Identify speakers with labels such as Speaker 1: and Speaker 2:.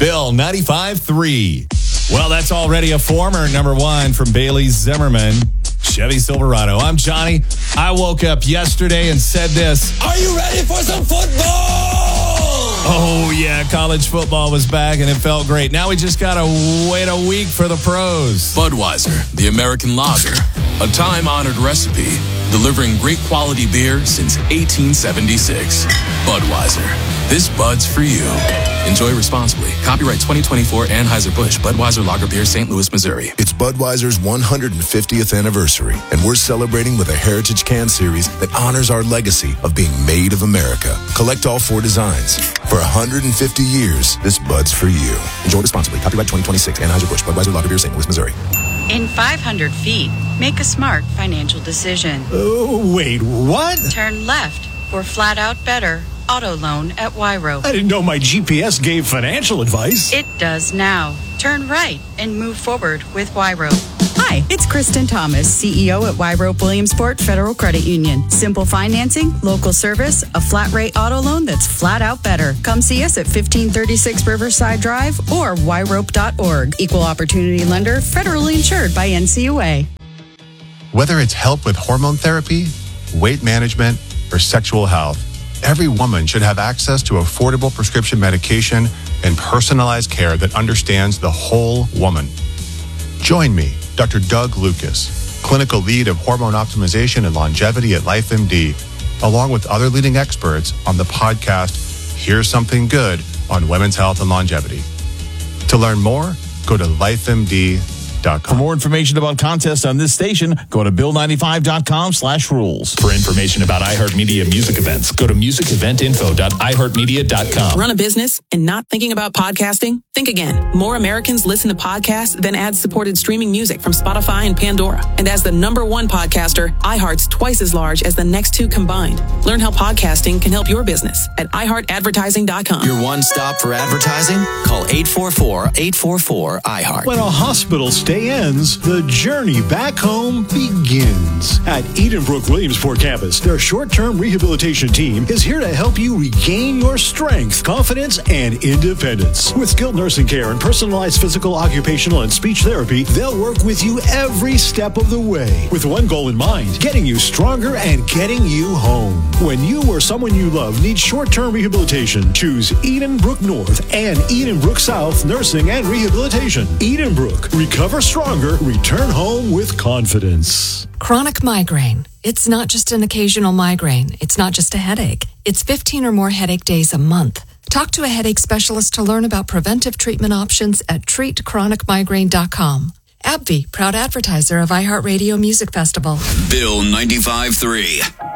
Speaker 1: Bill 95.3. Well, that's already a former number one from Bailey Zimmerman, Chevy Silverado. I'm Johnny. I woke up yesterday and said this.
Speaker 2: Are you ready for some football?
Speaker 1: Oh, yeah, college football was back and it felt great. Now we just got to wait a week for the pros.
Speaker 3: Budweiser, the American lager, a time-honored recipe, delivering great quality beer since 1876. Budweiser, this Bud's for you. Enjoy responsibly. Copyright 2024 Anheuser-Busch, Budweiser Lager Beer, St. Louis, Missouri.
Speaker 4: It's Budweiser's 150th anniversary, and we're celebrating with a Heritage Can Series that honors our legacy of being made of America. Collect all 4 designs. For 150 years, this Bud's for you. Enjoy responsibly. Copyright 2026 Anheuser-Busch, Budweiser Lager Beer, St. Louis, Missouri.
Speaker 5: In 500 feet, make a smart financial decision.
Speaker 6: Wait, what?
Speaker 5: Turn left for flat out better auto loan at Wyro.
Speaker 6: I didn't know my GPS gave financial advice.
Speaker 5: It does now. Turn right and move forward with Wyro.
Speaker 7: Hi, it's Kristen Thomas, CEO at Wyrope Williamsport Federal Credit Union. Simple financing, local service, a flat rate auto loan that's flat out better. Come see us at 1536 Riverside Drive or wyrope.org. Equal opportunity lender, federally insured by NCUA.
Speaker 8: Whether it's help with hormone therapy, weight management, or sexual health, every woman should have access to affordable prescription medication and personalized care that understands the whole woman. Join me, Dr. Doug Lucas, clinical lead of hormone optimization and longevity at LifeMD, along with other leading experts on the podcast, Here's Something Good on Women's Health and Longevity. To learn more, go to lifemd.com.
Speaker 9: For more information about contests on this station, go to bill95.com/rules. For information about iHeartMedia music events, go to musiceventinfo.iheartmedia.com.
Speaker 10: Run a business and not thinking about podcasting? Think again. More Americans listen to podcasts than ad-supported streaming music from Spotify and Pandora. And as the #1 podcaster, iHeart's twice as large as the next 2 combined. Learn how podcasting can help your business at iHeartAdvertising.com.
Speaker 2: Your one stop for advertising? Call 844-844-iHeart.
Speaker 6: When a hospital stay ends, the journey back home begins. At Edenbrook Williamsport campus, their short-term rehabilitation team is here to help you regain your strength, confidence, and independence. With skilled nursing care and personalized physical, occupational, and speech therapy, they'll work with you every step of the way, with one goal in mind: getting you stronger and getting you home. When you or someone you love needs short-term rehabilitation, choose Edenbrook North and Edenbrook South Nursing and Rehabilitation. Edenbrook. Recover stronger, return home with confidence.
Speaker 11: Chronic migraine. It's not just an occasional migraine. It's not just a headache. It's 15 or more headache days a month. Talk to a headache specialist to learn about preventive treatment options at treatchronicmigraine.com. AbbVie, proud advertiser of iHeartRadio Music Festival.
Speaker 2: Bill 95.3.